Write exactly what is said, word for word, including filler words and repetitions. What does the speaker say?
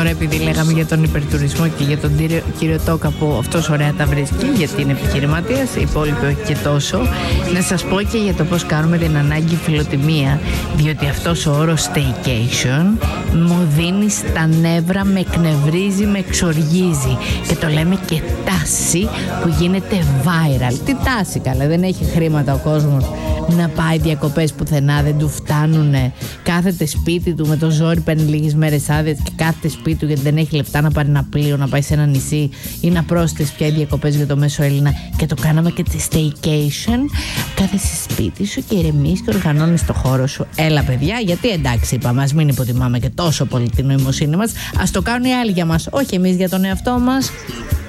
τώρα, επειδή λέγαμε για τον υπερτουρισμό και για τον κύριο, κύριο Τόκα που αυτός ωραία τα βρίσκει γιατί είναι επιχειρηματίας, οι υπόλοιποι όχι και τόσο, να σας πω και για το πώς κάνουμε την ανάγκη φιλοτιμία, διότι αυτός ο όρος staycation μου δίνει στα νεύρα, με εκνευρίζει, με εξοργίζει και το λέμε και τάση που γίνεται viral. Τι τάση καλά, δεν έχει χρήματα ο κόσμος να πάει διακοπές πουθενά, δεν του φτάνουνε, κάθεται σπίτι του με το ζόρι, παίρνει λίγες μέρες άδειες και κάθεται σπίτι του γιατί δεν έχει λεφτά να πάρει ένα πλοίο, να πάει σε ένα νησί ή να πρόσθετες πια οι διακοπές για το μέσο Έλληνα, και το κάναμε και τη staycation. Κάθεσαι σπίτι σου και ηρεμείς και οργανώνεις το χώρο σου. Έλα παιδιά, γιατί εντάξει είπαμε, ας μην υποτιμάμε και τόσο πολύ την νοημοσύνη μας, ας το κάνουν οι άλλοι για μας, όχι εμείς για τον εαυτό μας.